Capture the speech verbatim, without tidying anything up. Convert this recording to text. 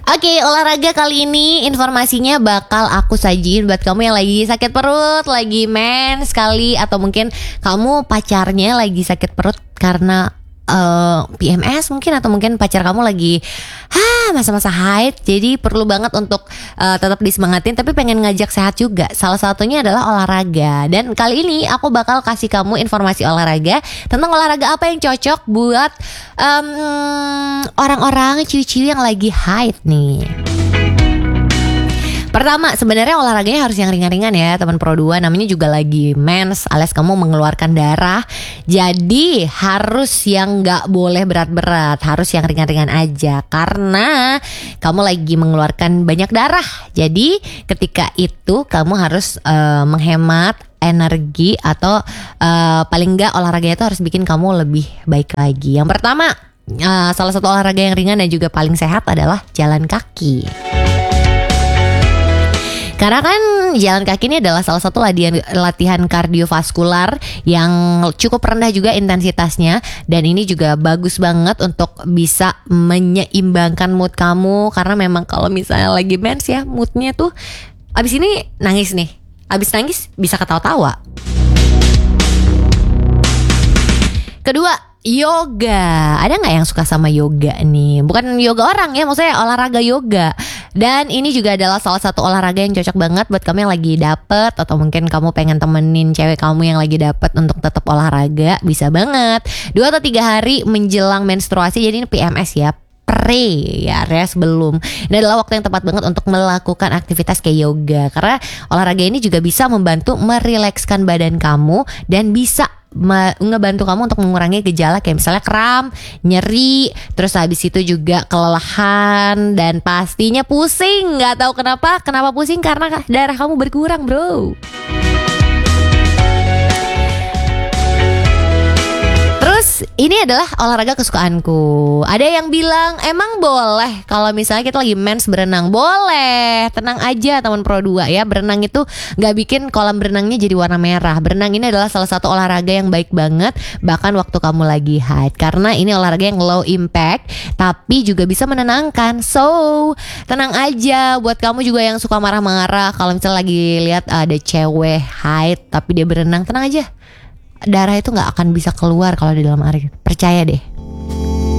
Oke, olahraga kali ini informasinya bakal aku sajiin buat kamu yang lagi sakit perut, lagi mens sekali, atau mungkin kamu pacarnya lagi sakit perut karena uh, P M S mungkin, atau mungkin pacar kamu lagi ha masa-masa haid. Jadi perlu banget untuk uh, tetap disemangatin, tapi pengen ngajak sehat juga. Salah satunya adalah olahraga. Dan kali ini aku bakal kasih kamu informasi olahraga tentang olahraga apa yang cocok buat um, orang-orang ciwi-ciwi yang lagi haid nih. Pertama, sebenarnya olahraganya harus yang ringan-ringan ya teman Pro dua. Namanya juga lagi mens alias kamu mengeluarkan darah. Jadi harus yang gak boleh berat-berat, harus yang ringan-ringan aja, karena kamu lagi mengeluarkan banyak darah. Jadi ketika itu kamu harus uh, menghemat energi, atau uh, paling gak olahraganya itu harus bikin kamu lebih baik lagi. Yang pertama, uh, salah satu olahraga yang ringan dan juga paling sehat adalah jalan kaki. Karena kan jalan kaki ini adalah salah satu latihan, latihan kardiovaskular yang cukup rendah juga intensitasnya. Dan ini juga bagus banget untuk bisa menyeimbangkan mood kamu. Karena memang kalau misalnya lagi mens ya, moodnya tuh abis ini nangis nih, abis nangis bisa ketawa-tawa. Kedua, yoga. Ada gak yang suka sama yoga nih? Bukan yoga orang ya, maksudnya olahraga yoga. Dan ini juga adalah salah satu olahraga yang cocok banget buat kamu yang lagi dapet, atau mungkin kamu pengen temenin cewek kamu yang lagi dapet untuk tetap olahraga. Bisa banget dua atau tiga hari menjelang menstruasi. Jadi ini P M S ya, pre ya, res belum. Ini adalah waktu yang tepat banget untuk melakukan aktivitas kayak yoga. Karena olahraga ini juga bisa membantu merilekskan badan kamu dan bisa Me- ngebantu kamu untuk mengurangi gejala kayak misalnya kram, nyeri, terus habis itu juga kelelahan, dan pastinya pusing. Gak tahu kenapa, kenapa pusing? Karena darah kamu berkurang, bro. Terus ini adalah olahraga kesukaanku. Ada yang bilang emang boleh kalau misalnya kita lagi mens berenang? Boleh, tenang aja teman Pro dua ya. Berenang itu gak bikin kolam berenangnya jadi warna merah. Berenang ini adalah salah satu olahraga yang baik banget, bahkan waktu kamu lagi haid. Karena ini olahraga yang low impact, tapi juga bisa menenangkan. So, tenang aja buat kamu juga yang suka marah-marah. Kalau misalnya lagi lihat ada cewek haid tapi dia berenang, tenang aja. Darah itu gak akan bisa keluar kalau di dalam air. Percaya deh.